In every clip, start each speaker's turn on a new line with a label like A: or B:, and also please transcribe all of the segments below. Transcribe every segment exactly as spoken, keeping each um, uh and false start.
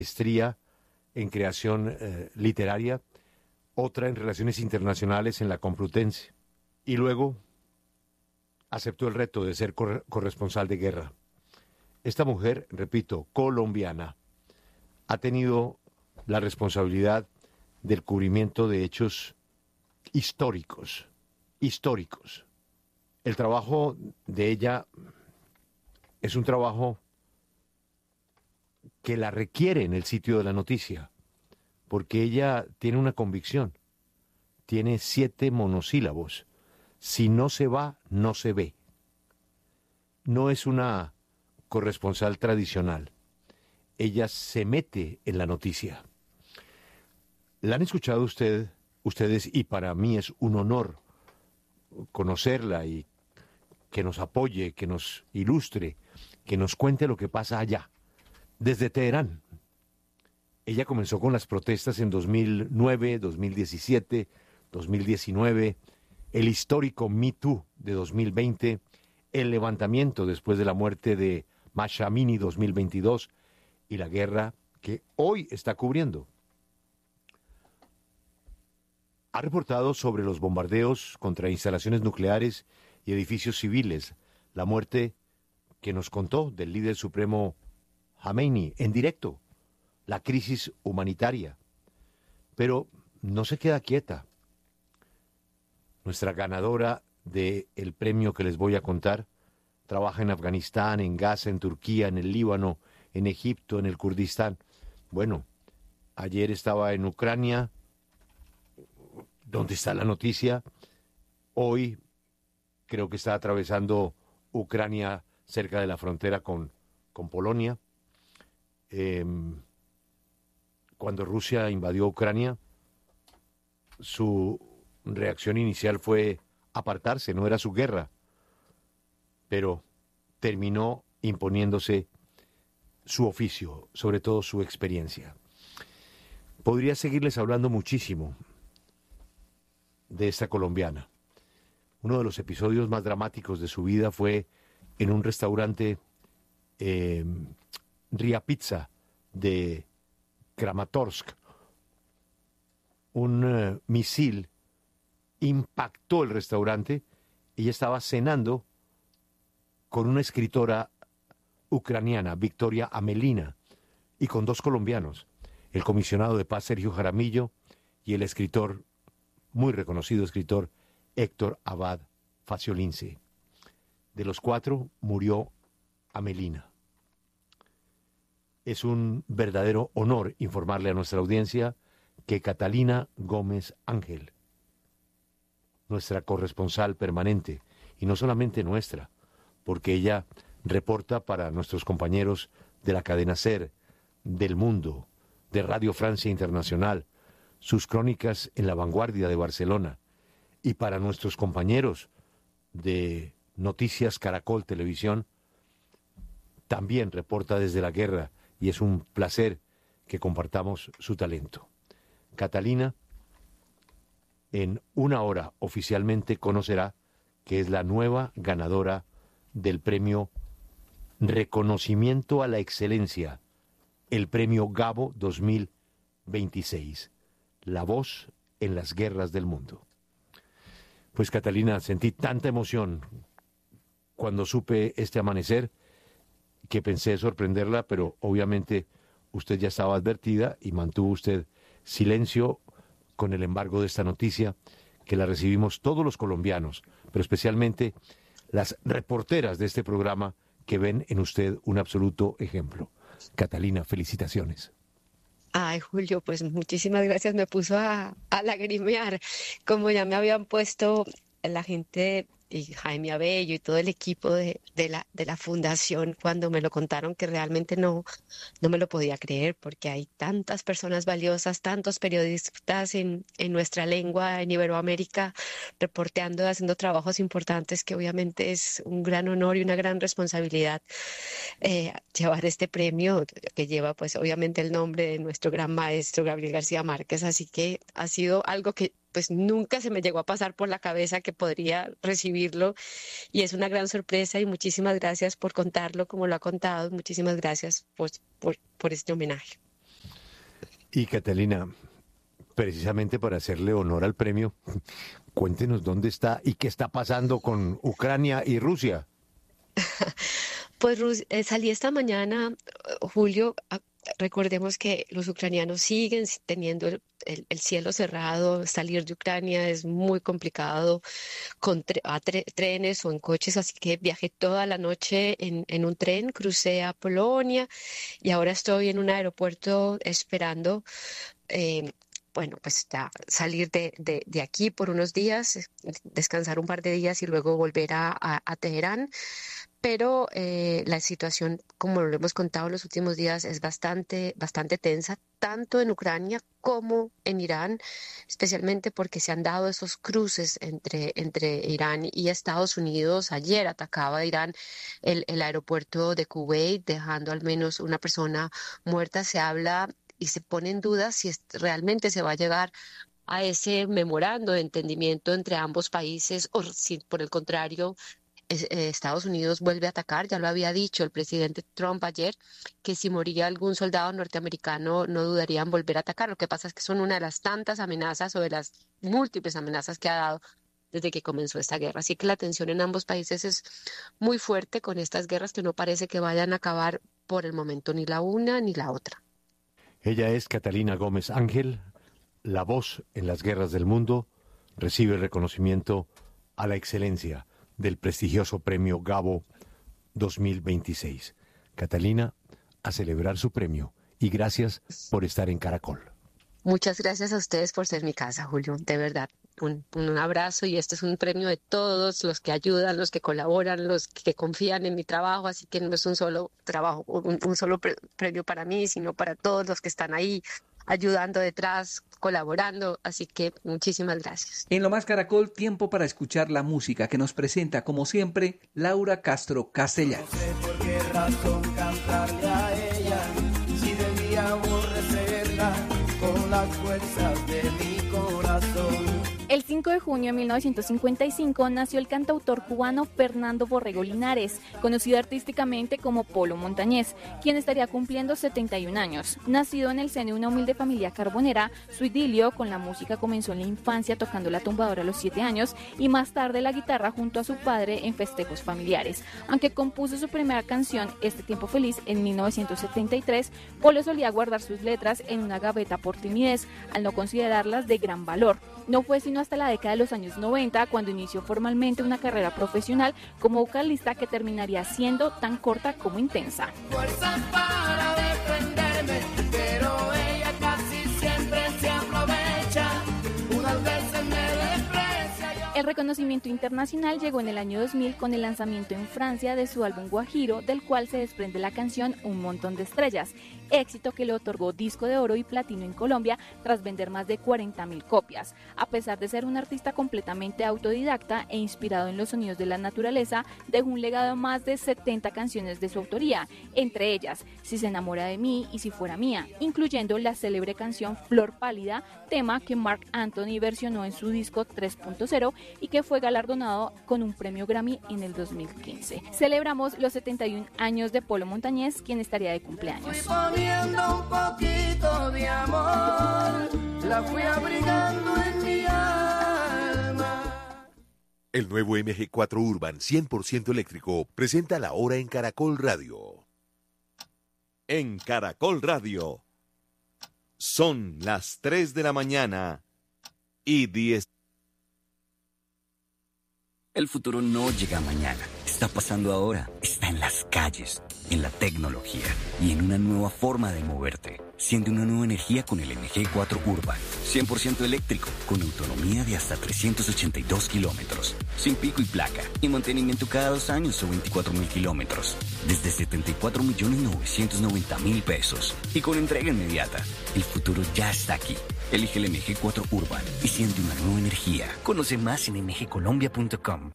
A: maestría en creación eh, literaria, otra en relaciones internacionales en la Complutense, y luego aceptó el reto de ser corre- corresponsal de guerra. Esta mujer, repito, colombiana, ha tenido la responsabilidad del cubrimiento de hechos históricos, históricos. El trabajo de ella es un trabajo que la requiere en el sitio de la noticia, porque ella tiene una convicción, tiene siete monosílabos. Si no se va, no se ve. No es una corresponsal tradicional. Ella se mete en la noticia. La han escuchado usted, ustedes, y para mí es un honor conocerla y que nos apoye, que nos ilustre, que nos cuente lo que pasa allá, desde Teherán. Ella comenzó con las protestas en dos mil nueve, dos mil diecisiete, dos mil diecinueve, el histórico Me Too de dos mil veinte, el levantamiento después de la muerte de Masha Amini dos mil veintidós y la guerra que hoy está cubriendo. Ha reportado sobre los bombardeos contra instalaciones nucleares y edificios civiles, la muerte que nos contó del líder supremo Khamenei en directo, la crisis humanitaria. Pero no se queda quieta. Nuestra ganadora del premio que les voy a contar trabaja en Afganistán, en Gaza, en Turquía, en el Líbano, en Egipto, en el Kurdistán. Bueno, ayer estaba en Ucrania, donde está la noticia. Hoy creo que está atravesando Ucrania cerca de la frontera con, con Polonia. Eh, cuando Rusia invadió Ucrania, su reacción inicial fue apartarse, no era su guerra, pero terminó imponiéndose su oficio, sobre todo su experiencia. Podría seguirles hablando muchísimo de esta colombiana. Uno de los episodios más dramáticos de su vida fue en un restaurante eh, Ria Pizza de Kramatorsk. Un uh, misil impactó el restaurante. Ella estaba cenando con una escritora ucraniana, Victoria Amelina, y con dos colombianos, el comisionado de paz Sergio Jaramillo y el escritor, muy reconocido escritor, Héctor Abad Faciolince. De los cuatro murió Amelina. Es un verdadero honor informarle a nuestra audiencia que Catalina Gómez Ángel, nuestra corresponsal permanente, y no solamente nuestra, porque ella reporta para nuestros compañeros de la cadena SER, del Mundo, de Radio Francia Internacional, sus crónicas en La Vanguardia de Barcelona, y para nuestros compañeros de Noticias Caracol Televisión, también reporta desde la guerra, y es un placer que compartamos su talento. Catalina, en una hora oficialmente conocerá que es la nueva ganadora del premio Reconocimiento a la Excelencia, el premio Gabo dos mil veintiséis, la voz en las guerras del mundo. Pues Catalina, sentí tanta emoción cuando supe este amanecer que pensé sorprenderla, pero obviamente usted ya estaba advertida y mantuvo usted silencio con el embargo de esta noticia, que la recibimos todos los colombianos, pero especialmente las reporteras de este programa que ven en usted un absoluto ejemplo. Catalina, felicitaciones.
B: Ay, Julio, pues muchísimas gracias. Me puso a, a lagrimear, como ya me habían puesto la gente y Jaime Abello y todo el equipo de, de la, de la fundación cuando me lo contaron, que realmente no, no me lo podía creer, porque hay tantas personas valiosas, tantos periodistas en, en nuestra lengua, en Iberoamérica, reporteando, haciendo trabajos importantes, que obviamente es un gran honor y una gran responsabilidad eh, llevar este premio que lleva pues obviamente el nombre de nuestro gran maestro Gabriel García Márquez. Así que ha sido algo que pues nunca se me llegó a pasar por la cabeza que podría recibirlo, y es una gran sorpresa, y muchísimas gracias por contarlo como lo ha contado. Muchísimas gracias por, por, por este homenaje.
A: Y Catalina, precisamente para hacerle honor al premio, cuéntenos dónde está y qué está pasando con Ucrania y Rusia.
B: Pues Rus- eh, salí esta mañana, eh, Julio. a- Recordemos que los ucranianos siguen s- teniendo el, el- el cielo cerrado. Salir de Ucrania es muy complicado con tre- a tre- trenes o en coches, así que viajé toda la noche en, en un tren, crucé a Polonia y ahora estoy en un aeropuerto esperando. eh, Bueno, pues ya salir de, de, de aquí por unos días, eh, descansar un par de días y luego volver a, a, a Teherán. Pero eh, la situación, como lo hemos contado en los últimos días, es bastante, bastante tensa, tanto en Ucrania como en Irán, especialmente porque se han dado esos cruces entre, entre Irán y Estados Unidos. Ayer atacaba Irán el, el aeropuerto de Kuwait, dejando al menos una persona muerta. Se habla y se pone en duda si es- realmente se va a llegar a ese memorando de entendimiento entre ambos países o si por el contrario es- eh, Estados Unidos vuelve a atacar. Ya lo había dicho el presidente Trump ayer, que si moría algún soldado norteamericano no dudaría en volver a atacar. Lo que pasa es que son una de las tantas amenazas o de las múltiples amenazas que ha dado desde que comenzó esta guerra. Así que la tensión en ambos países es muy fuerte con estas guerras que no parece que vayan a acabar por el momento ni la una ni la otra.
A: Ella es Catalina Gómez Ángel, la voz en las guerras del mundo, recibe el reconocimiento a la excelencia del prestigioso premio Gabo dos mil veintiséis. Catalina, a celebrar su premio y gracias por estar en Caracol.
B: Muchas gracias a ustedes por ser mi casa, Julio. De verdad, un, un abrazo y este es un premio de todos los que ayudan, los que colaboran, los que confían en mi trabajo. Así que no es un solo trabajo, un, un solo pre- premio para mí, sino para todos los que están ahí ayudando detrás, colaborando. Así que muchísimas gracias.
C: En Lo Más Caracol, tiempo para escuchar la música que nos presenta, como siempre, Laura Castro Castellano.
D: No sé por qué razón cantarle a ella, si debía aborrecerla con las fuerzas de mi corazón.
E: El cinco de junio de mil novecientos cincuenta y cinco nació el cantautor cubano Fernando Borrego Linares, conocido artísticamente como Polo Montañés, quien estaría cumpliendo setenta y un años. Nacido en el seno de una humilde familia carbonera, su idilio con la música comenzó en la infancia tocando la tumbadora a los siete años y más tarde la guitarra junto a su padre en festejos familiares. Aunque compuso su primera canción, Este Tiempo Feliz, en mil novecientos setenta y tres, Polo solía guardar sus letras en una gaveta por timidez, al no considerarlas de gran valor. No fue sino hasta la década de los años noventa cuando inició formalmente una carrera profesional como vocalista que terminaría siendo tan corta como intensa.
D: Fuerza para defenderme, pero ella casi siempre se aprovecha. Unas veces me desprecia. Yo...
E: El reconocimiento internacional llegó en el año dos mil con el lanzamiento en Francia de su álbum Guajiro, del cual se desprende la canción Un Montón de Estrellas, éxito que le otorgó disco de oro y platino en Colombia tras vender más de cuarenta mil copias. A pesar de ser un artista completamente autodidacta e inspirado en los sonidos de la naturaleza, dejó un legado de más de setenta canciones de su autoría, entre ellas Si se enamora de mí y Si fuera mía, incluyendo la célebre canción Flor Pálida, tema que Marc Anthony versionó en su disco tres punto cero y que fue galardonado con un premio Grammy en el dos mil quince. Celebramos los setenta y un años de Polo Montañés, quien estaría de cumpleaños.
D: Fui poniendo un poquito de amor, la fui abrigando en mi alma.
F: El nuevo M G cuatro Urban cien por ciento eléctrico presenta la hora en Caracol Radio. En Caracol Radio son las tres de la mañana y diez.
G: El futuro no llega mañana, está pasando ahora, está en las calles, en la tecnología y en una nueva forma de moverte. Siente una nueva energía con el M G cuatro Urban, cien por ciento eléctrico, con autonomía de hasta trescientos ochenta y dos kilómetros, sin pico y placa, y mantenimiento cada dos años o veinticuatro mil kilómetros, desde setenta y cuatro millones novecientos noventa mil pesos, y con entrega inmediata. El futuro ya está aquí. Elige el M G cuatro Urban y siente una nueva energía. Conoce más en m g colombia punto com.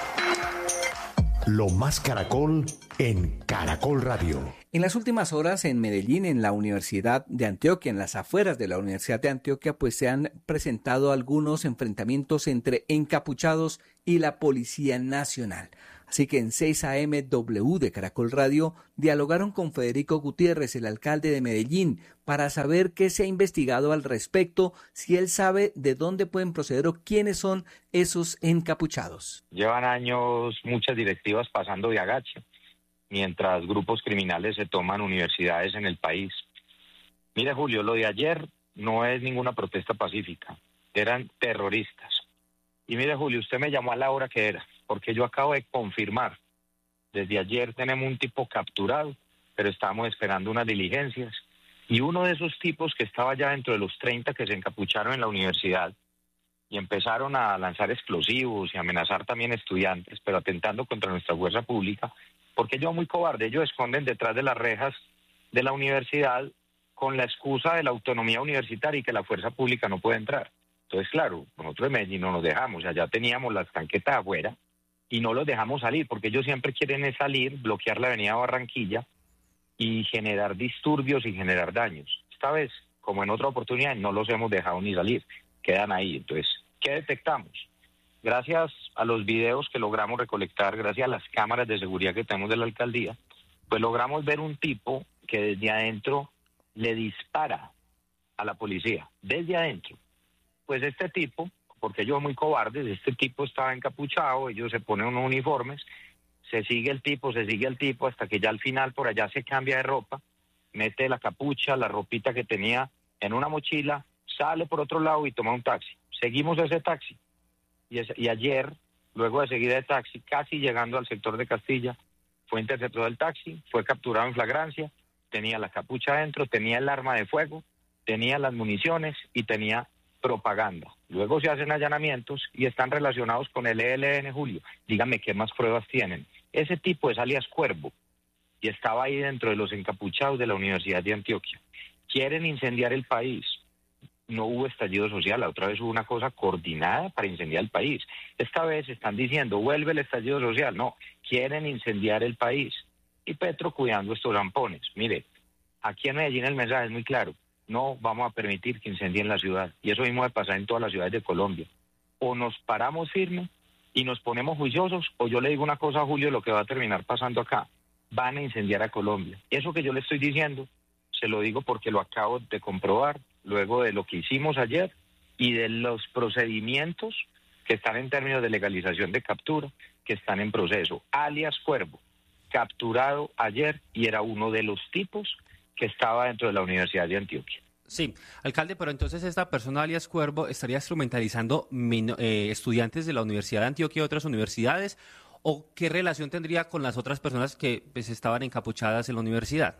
A: Lo Más Caracol en Caracol Radio.
C: En las últimas horas en Medellín, en la Universidad de Antioquia, en las afueras de la Universidad de Antioquia, pues se han presentado algunos enfrentamientos entre encapuchados y la Policía Nacional. Así que en seis A M W de Caracol Radio dialogaron con Federico Gutiérrez, el alcalde de Medellín, para saber qué se ha investigado al respecto, si él sabe de dónde pueden proceder o quiénes son esos encapuchados.
H: Llevan años muchas directivas pasando de agache, mientras grupos criminales se toman universidades en el país. Mire, Julio, lo de ayer no es ninguna protesta pacífica, eran terroristas. Y mire, Julio, usted me llamó a la hora que era, porque yo acabo de confirmar. Desde ayer tenemos un tipo capturado, pero estamos esperando unas diligencias. Y uno de esos tipos que estaba ya dentro de los treinta que se encapucharon en la universidad y empezaron a lanzar explosivos y amenazar también estudiantes, pero atentando contra nuestra fuerza pública, porque ellos muy cobardes, ellos esconden detrás de las rejas de la universidad con la excusa de la autonomía universitaria y que la fuerza pública no puede entrar. Entonces, claro, nosotros en Medellín no nos dejamos, allá teníamos las tanquetas afuera y no los dejamos salir, porque ellos siempre quieren es salir, bloquear la avenida Barranquilla y generar disturbios y generar daños. Esta vez, como en otra oportunidad, no los hemos dejado ni salir, quedan ahí. Entonces, ¿qué detectamos? Gracias a los videos que logramos recolectar, gracias a las cámaras de seguridad que tenemos de la alcaldía, pues logramos ver un tipo que desde adentro le dispara a la policía, desde adentro. Pues este tipo, porque ellos son muy cobardes, este tipo estaba encapuchado, ellos se ponen unos uniformes, se sigue el tipo, se sigue el tipo, hasta que ya al final por allá se cambia de ropa, mete la capucha, la ropita que tenía en una mochila, sale por otro lado y toma un taxi. Seguimos ese taxi. Y, es, y ayer, luego de seguir el taxi, casi llegando al sector de Castilla, fue interceptado el taxi, fue capturado en flagrancia, tenía la capucha adentro, tenía el arma de fuego, tenía las municiones y tenía propaganda. Luego se hacen allanamientos y están relacionados con el E L N, Julio. Dígame qué más pruebas tienen. Ese tipo es alias Cuervo y estaba ahí dentro de los encapuchados de la Universidad de Antioquia. Quieren incendiar el país. No hubo estallido social, la otra vez hubo una cosa coordinada para incendiar el país. Esta vez están diciendo, vuelve el estallido social. No, quieren incendiar el país. Y Petro cuidando estos zampones. Mire, aquí en Medellín el mensaje es muy claro. No vamos a permitir que incendien la ciudad. Y eso mismo va a pasar en todas las ciudades de Colombia. O nos paramos firme y nos ponemos juiciosos, o yo le digo una cosa a Julio, lo que va a terminar pasando acá. Van a incendiar a Colombia. Eso que yo le estoy diciendo, se lo digo porque lo acabo de comprobar, luego de lo que hicimos ayer y de los procedimientos que están en términos de legalización de captura, que están en proceso. Alias Cuervo, capturado ayer y era uno de los tipos que estaba dentro de la Universidad de Antioquia.
I: Sí, alcalde, pero entonces esta persona alias Cuervo estaría instrumentalizando min- eh, estudiantes de la Universidad de Antioquia y otras universidades, ¿o qué relación tendría con las otras personas que pues, estaban encapuchadas en la universidad?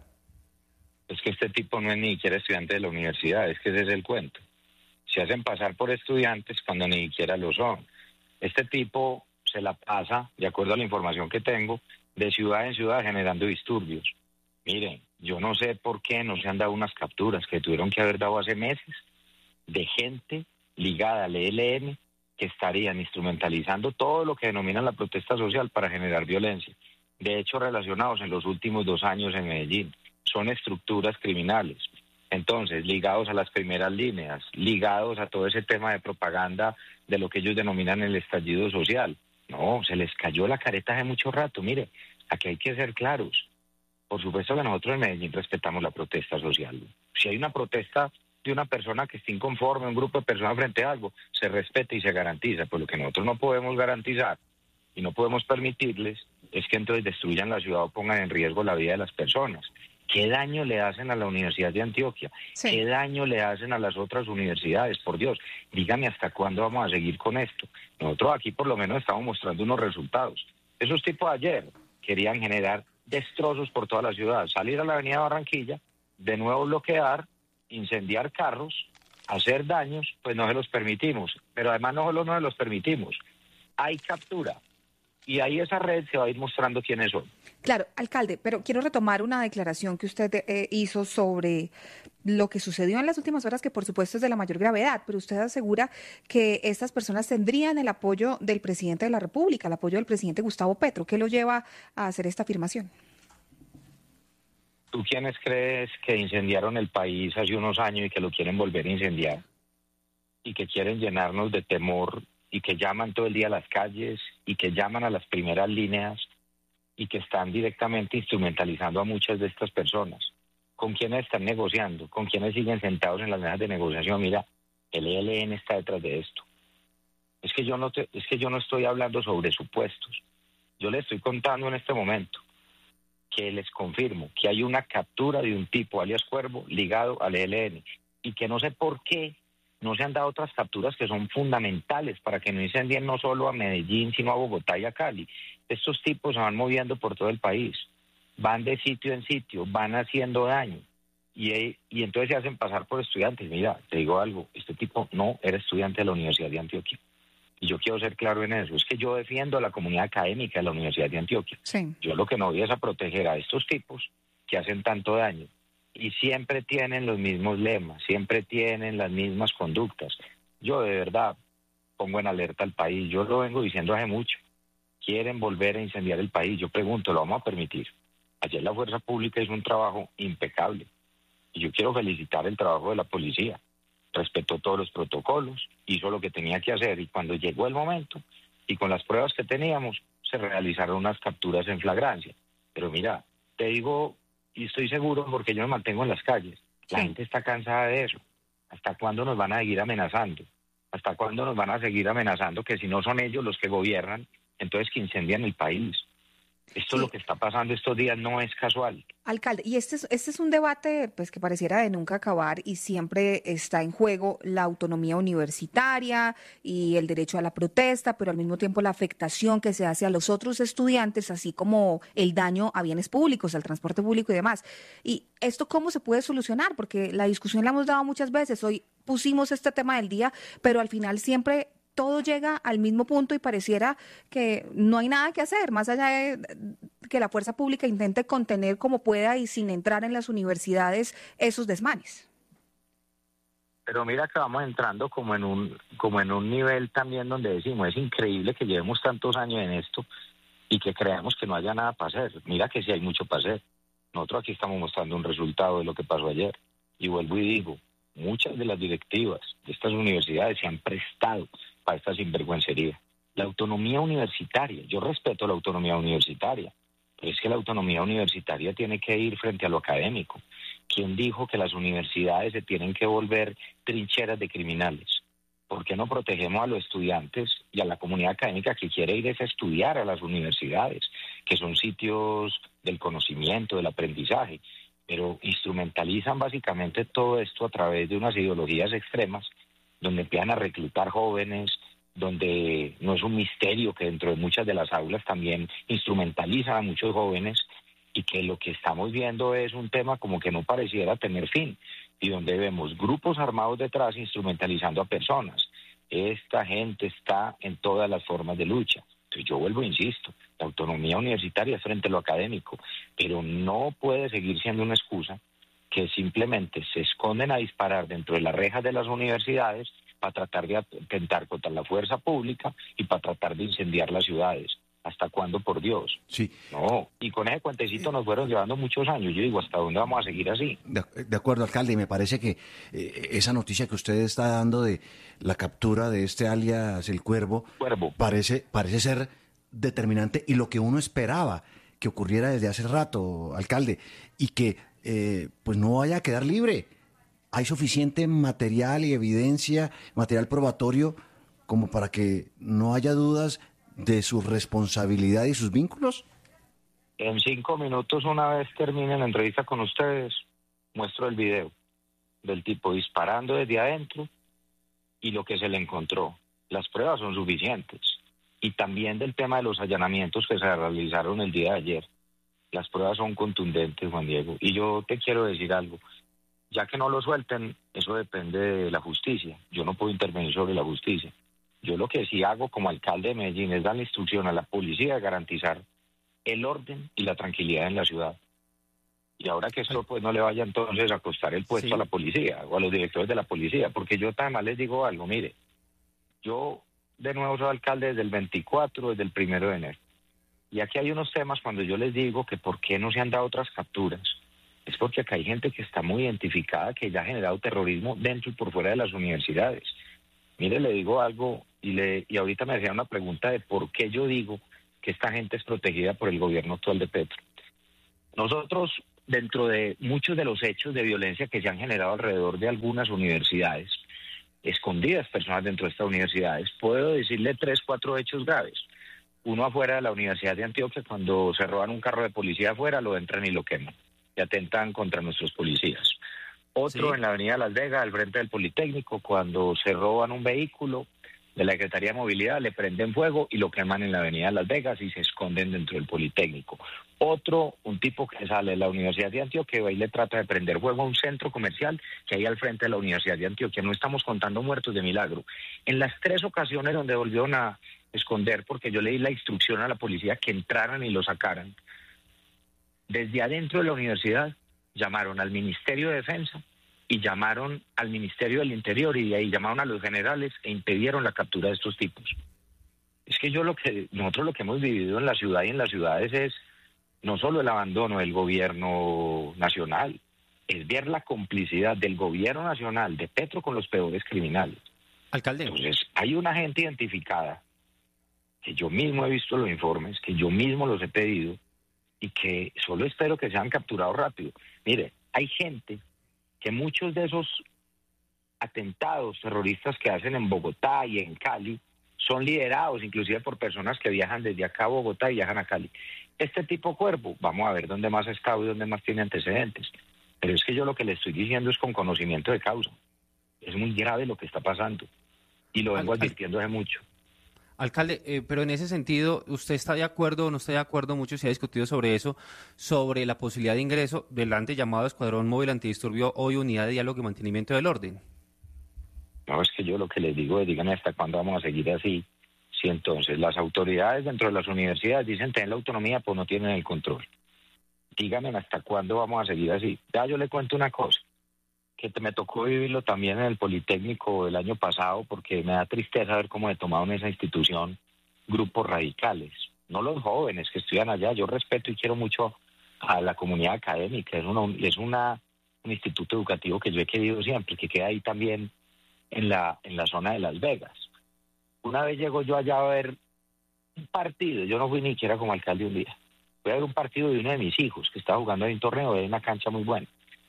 H: Es que este tipo no es ni siquiera estudiante de la universidad, es que ese es el cuento. Se hacen pasar por estudiantes cuando ni siquiera lo son. Este tipo se la pasa, de acuerdo a la información que tengo, de ciudad en ciudad generando disturbios. Miren, yo no sé por qué no se han dado unas capturas que tuvieron que haber dado hace meses de gente ligada al E L N que estarían instrumentalizando todo lo que denominan la protesta social para generar violencia. De hecho, relacionados en los últimos dos años en Medellín. Son estructuras criminales. Entonces, ligados a las primeras líneas, ligados a todo ese tema de propaganda de lo que ellos denominan el estallido social. No, se les cayó la careta hace mucho rato. Mire, aquí hay que ser claros. Por supuesto que nosotros en Medellín respetamos la protesta social. Si hay una protesta de una persona que esté inconforme, un grupo de personas frente a algo, se respeta y se garantiza. Pero lo que nosotros no podemos garantizar y no podemos permitirles es que entonces destruyan la ciudad o pongan en riesgo la vida de las personas. ¿Qué daño le hacen a la Universidad de Antioquia? Sí. ¿Qué daño le hacen a las otras universidades? Por Dios, dígame hasta cuándo vamos a seguir con esto. Nosotros aquí por lo menos estamos mostrando unos resultados. Esos tipos ayer querían generar destrozos por toda la ciudad, salir a la avenida Barranquilla, de nuevo bloquear, incendiar carros, hacer daños, pues no se los permitimos. Pero además no solo no se los permitimos, hay captura. Y ahí esa red se va a ir mostrando quiénes son.
J: Claro, alcalde, pero quiero retomar una declaración que usted eh, hizo sobre lo que sucedió en las últimas horas, que por supuesto es de la mayor gravedad, pero usted asegura que estas personas tendrían el apoyo del presidente de la República, el apoyo del presidente Gustavo Petro. ¿Qué lo lleva a hacer esta afirmación?
H: ¿Tú quiénes crees que incendiaron el país hace unos años y que lo quieren volver a incendiar? Y que quieren llenarnos de temor y que llaman todo el día a las calles y que llaman a las primeras líneas y que están directamente instrumentalizando a muchas de estas personas. ¿Con quiénes están negociando? ¿Con quiénes siguen sentados en las mesas de negociación? Mira, el E L N está detrás de esto. Es que yo no te, es que yo no estoy hablando sobre supuestos. Yo les estoy contando en este momento que les confirmo que hay una captura de un tipo, alias Cuervo, ligado al E L N, y que no sé por qué no se han dado otras capturas que son fundamentales para que no incendien no solo a Medellín, sino a Bogotá y a Cali. Estos tipos se van moviendo por todo el país, van de sitio en sitio, van haciendo daño, y, y entonces se hacen pasar por estudiantes. Mira, te digo algo, este tipo no era estudiante de la Universidad de Antioquia. Y yo quiero ser claro en eso, es que yo defiendo a la comunidad académica de la Universidad de Antioquia.
J: Sí.
H: Yo lo que no voy es a proteger a estos tipos que hacen tanto daño. Y siempre tienen los mismos lemas, siempre tienen las mismas conductas. Yo de verdad pongo en alerta al país, yo lo vengo diciendo hace mucho. Quieren volver a incendiar el país, yo pregunto, ¿lo vamos a permitir? Ayer la Fuerza Pública hizo un trabajo impecable. Y yo quiero felicitar el trabajo de la policía. Respetó todos los protocolos, hizo lo que tenía que hacer, y cuando llegó el momento, y con las pruebas que teníamos, se realizaron unas capturas en flagrancia. Pero mira, te digo, y estoy seguro porque yo me mantengo en las calles, la
J: Sí.
H: gente está cansada de eso. ¿Hasta cuándo nos van a seguir amenazando? ¿Hasta cuándo nos van a seguir amenazando que si no son ellos los que gobiernan, entonces que incendian el país? Esto
J: Sí.
H: lo que está pasando estos días no es casual.
J: Alcalde, y este es, este es un debate pues que pareciera de nunca acabar y siempre está en juego la autonomía universitaria y el derecho a la protesta, pero al mismo tiempo la afectación que se hace a los otros estudiantes, así como el daño a bienes públicos, al transporte público y demás. ¿Y esto cómo se puede solucionar? Porque la discusión la hemos dado muchas veces. Hoy pusimos este tema del día, pero al final siempre todo llega al mismo punto y pareciera que no hay nada que hacer, más allá de que la fuerza pública intente contener como pueda y sin entrar en las universidades esos desmanes.
H: Pero mira que vamos entrando como en un como en un nivel también donde decimos, es increíble que llevemos tantos años en esto y que creamos que no haya nada para hacer. Mira que sí hay mucho para hacer. Nosotros aquí estamos mostrando un resultado de lo que pasó ayer. Y vuelvo y digo, muchas de las directivas de estas universidades se han prestado para esta sinvergüencería. La autonomía universitaria, yo respeto la autonomía universitaria, pero es que la autonomía universitaria tiene que ir frente a lo académico. ¿Quién dijo que las universidades se tienen que volver trincheras de criminales? ¿Por qué no protegemos a los estudiantes y a la comunidad académica que quiere ir a estudiar a las universidades, que son sitios del conocimiento, del aprendizaje? Pero instrumentalizan básicamente todo esto a través de unas ideologías extremas, donde empiezan a reclutar jóvenes, donde no es un misterio que dentro de muchas de las aulas también instrumentalizan a muchos jóvenes, y que lo que estamos viendo es un tema como que no pareciera tener fin, y donde vemos grupos armados detrás instrumentalizando a personas. Esta gente está en todas las formas de lucha. Entonces yo vuelvo e insisto, la autonomía universitaria es frente a lo académico, pero no puede seguir siendo una excusa que simplemente se esconden a disparar dentro de las rejas de las universidades para tratar de atentar contra la fuerza pública y para tratar de incendiar las ciudades. ¿Hasta cuándo, por Dios?
K: Sí.
H: No, y con ese cuentecito nos fueron llevando muchos años. Yo digo, ¿hasta dónde vamos a seguir así?
K: De, de acuerdo, alcalde, y me parece que eh, esa noticia que usted está dando de la captura de este alias El Cuervo,
H: Cuervo.
K: parece, parece ser determinante y lo que uno esperaba que ocurriera desde hace rato, alcalde, y que eh, pues no vaya a quedar libre. Hay suficiente material y evidencia, material probatorio, como para que no haya dudas de su responsabilidad y sus vínculos.
H: En cinco minutos, una vez termine la entrevista con ustedes, muestro el video del tipo disparando desde adentro y lo que se le encontró. Las pruebas son suficientes. Y también del tema de los allanamientos que se realizaron el día de ayer. Las pruebas son contundentes, Juan Diego. Y yo te quiero decir algo. Ya que no lo suelten, eso depende de la justicia. Yo no puedo intervenir sobre la justicia. Yo lo que sí hago como alcalde de Medellín es dar la instrucción a la policía de garantizar el orden y la tranquilidad en la ciudad. Y ahora que esto pues no le vaya entonces a costar el puesto
I: Sí.
H: a la policía o a los directores de la policía, porque yo además les digo algo, mire, yo de nuevo soy alcalde desde el veinticuatro, desde el primero de enero. Y aquí hay unos temas cuando yo les digo que por qué no se han dado otras capturas. Es porque acá hay gente que está muy identificada, que ya ha generado terrorismo dentro y por fuera de las universidades. Mire, le digo algo, y, le, y ahorita me hacían una pregunta de por qué yo digo que esta gente es protegida por el gobierno actual de Petro. Nosotros, dentro de muchos de los hechos de violencia que se han generado alrededor de algunas universidades, escondidas personas dentro de estas universidades, puedo decirle tres, cuatro hechos graves. Uno afuera de la Universidad de Antioquia, cuando se roban un carro de policía afuera, lo entran y lo queman, y atentan contra nuestros policías. Otro sí. En la avenida Las Vegas, al frente del Politécnico, cuando se roban un vehículo de la Secretaría de Movilidad, le prenden fuego y lo queman en la avenida Las Vegas y se esconden dentro del Politécnico. Otro, un tipo que sale de la Universidad de Antioquia y va y le trata de prender fuego a un centro comercial que hay al frente de la Universidad de Antioquia. No estamos contando muertos de milagro. En las tres ocasiones donde volvieron a esconder, porque yo le di la instrucción a la policía que entraran y lo sacaran, desde adentro de la universidad llamaron al Ministerio de Defensa y llamaron al Ministerio del Interior y de ahí llamaron a los generales e impidieron la captura de estos tipos. Es que yo lo que nosotros lo que hemos vivido en la ciudad y en las ciudades es no solo el abandono del gobierno nacional, es ver la complicidad del gobierno nacional de Petro con los peores criminales.
I: Alcalde.
H: Entonces, hay una gente identificada que yo mismo he visto los informes, que yo mismo los he pedido y que solo espero que sean capturados rápido. Mire, hay gente que muchos de esos atentados terroristas que hacen en Bogotá y en Cali son liderados inclusive por personas que viajan desde acá a Bogotá y viajan a Cali. Este tipo de cuerpo, vamos a ver dónde más ha estado y dónde más tiene antecedentes. Pero es que yo lo que le estoy diciendo es con conocimiento de causa. Es muy grave lo que está pasando y lo vengo advirtiendo hace mucho.
I: Alcalde, eh, pero en ese sentido, ¿usted está de acuerdo o no está de acuerdo? Mucho se ha discutido sobre eso, sobre la posibilidad de ingreso del antes llamado Escuadrón Móvil Antidisturbio, hoy Unidad de Diálogo y Mantenimiento del Orden.
H: No, es que yo lo que les digo es, díganme hasta cuándo vamos a seguir así. Si entonces las autoridades dentro de las universidades dicen tener la autonomía, pues no tienen el control. Díganme hasta cuándo vamos a seguir así. Ya yo le cuento una cosa, que me tocó vivirlo también en el Politécnico el año pasado, porque me da tristeza ver cómo se tomaron esa institución grupos radicales, no los jóvenes que estudian allá. Yo respeto y quiero mucho a la comunidad académica, es, una, es una, un instituto educativo que yo he querido siempre, que queda ahí también en la, en la zona de Las Vegas. Una vez llego yo allá a ver un partido, yo no fui ni siquiera como alcalde un día, fui a ver un partido de uno de mis hijos que estaba jugando en un torneo de una cancha muy buena.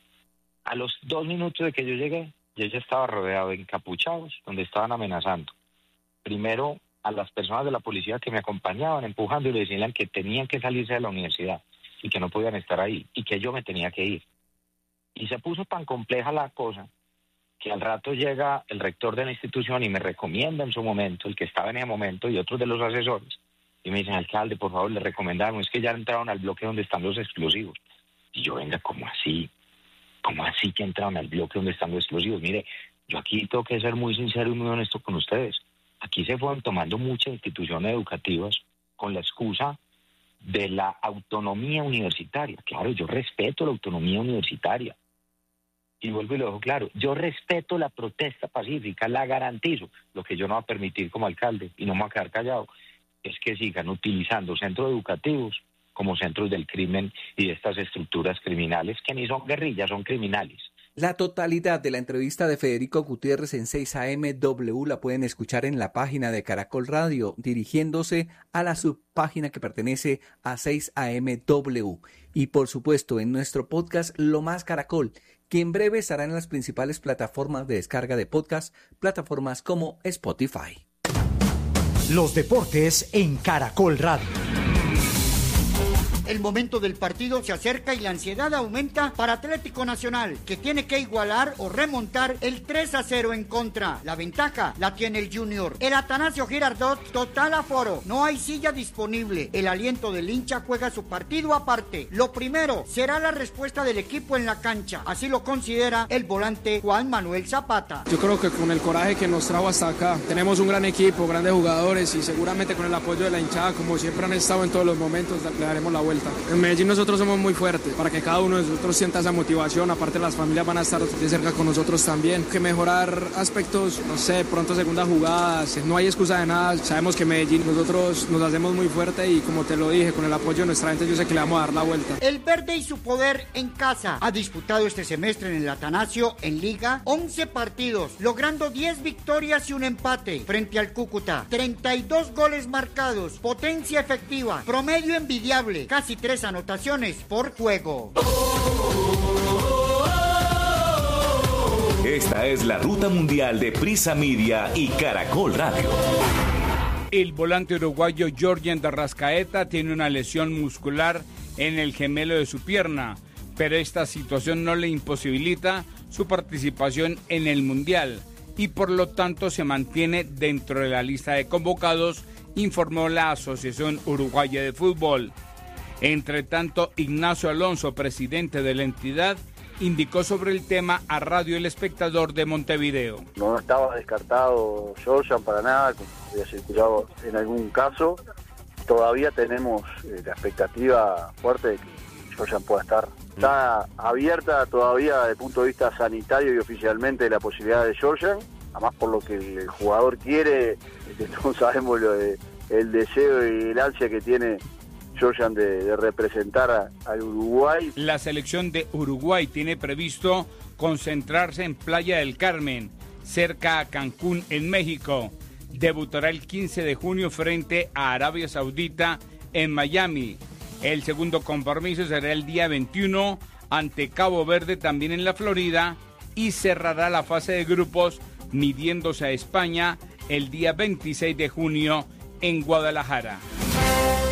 H: A los dos minutos de que yo llegué, yo ya estaba rodeado de encapuchados, donde estaban amenazando. Primero a las personas de la policía que me acompañaban, empujando y le decían que tenían que salirse de la universidad y que no podían estar ahí y que yo me tenía que ir. Y se puso tan compleja la cosa que al rato llega el rector de la institución y me recomienda en su momento, el que estaba en ese momento y otros de los asesores, y me dicen, alcalde, por favor, le recomendaron, es que ya entraron al bloque donde están los explosivos. Y yo, venga, ¿cómo así? ¿Cómo así que entraron al bloque donde están los explosivos? Mire, yo aquí tengo que ser muy sincero y muy honesto con ustedes. Aquí se fueron tomando muchas instituciones educativas con la excusa de la autonomía universitaria. Claro, yo respeto la autonomía universitaria. Y vuelvo y lo dejo claro, yo respeto la protesta pacífica, la garantizo. Lo que yo no voy a permitir como alcalde, y no me voy a quedar callado, es que sigan utilizando centros educativos como centros del crimen y de estas estructuras criminales que ni son guerrillas, son criminales.
C: La totalidad de la entrevista de Federico Gutiérrez en seis A M W la pueden escuchar en la página de Caracol Radio, dirigiéndose a la subpágina que pertenece a seis A M W. Y por supuesto en nuestro podcast Lo Más Caracol, que en breve estará en las principales plataformas de descarga de podcast, plataformas como Spotify.
L: Los deportes en Caracol Radio.
M: El momento del partido se acerca y la ansiedad aumenta para Atlético Nacional, que tiene que igualar o remontar el tres a cero en contra. La ventaja la tiene el Junior. El Atanasio Girardot, total aforo. No hay silla disponible. El aliento del hincha juega su partido aparte. Lo primero será la respuesta del equipo en la cancha. Así lo considera el volante Juan Manuel Zapata.
N: Yo creo que con el coraje que nos trajo hasta acá, tenemos un gran equipo, grandes jugadores y seguramente con el apoyo de la hinchada, como siempre han estado en todos los momentos, le daremos la vuelta vuelta. En Medellín nosotros somos muy fuertes, para que cada uno de nosotros sienta esa motivación, aparte las familias van a estar de cerca con nosotros también. Que mejorar aspectos, no sé, pronto segunda jugada, no hay excusa de nada, sabemos que Medellín nosotros nos hacemos muy fuerte y como te lo dije, con el apoyo de nuestra gente yo sé que le vamos a dar la vuelta.
M: El verde y su poder en casa. Ha disputado este semestre en el Atanasio en Liga once partidos, logrando diez victorias y un empate frente al Cúcuta. treinta y dos goles marcados, potencia efectiva, promedio envidiable, casi tres anotaciones por juego.
O: Esta es la ruta mundial de Prisa Media y Caracol Radio.
P: El volante uruguayo Jorgen de Arrascaeta tiene una lesión muscular en el gemelo de su pierna, pero esta situación no le imposibilita su participación en el Mundial y por lo tanto se mantiene dentro de la lista de convocados, informó la Asociación Uruguaya de Fútbol. Entre tanto, Ignacio Alonso, presidente de la entidad, indicó sobre el tema a Radio El Espectador de Montevideo.
Q: No estaba descartado Jorjan para nada, como había circulado en algún caso. Todavía tenemos eh, la expectativa fuerte de que Jorjan pueda estar. Está abierta todavía desde el punto de vista sanitario y oficialmente la posibilidad de Jorjan, además por lo que el jugador quiere, que todos sabemos lo de, el deseo y el ansia que tiene Jorjan de, de representar a, al Uruguay.
P: La selección de Uruguay tiene previsto concentrarse en Playa del Carmen, cerca a Cancún, en México. Debutará el quince de junio frente a Arabia Saudita en Miami. El segundo compromiso será el día veintiuno ante Cabo Verde, también en la Florida, y cerrará la fase de grupos midiéndose a España el día veintiséis de junio en Guadalajara.